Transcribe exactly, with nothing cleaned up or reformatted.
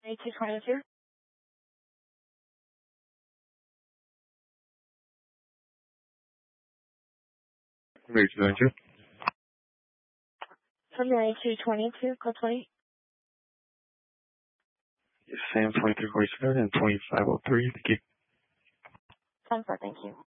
eighty-two twenty-two. Ready to enter. February two twenty-two, code twenty. Sam twenty-three forty-seven and twenty-five oh three. Thank you. ten four, thank you.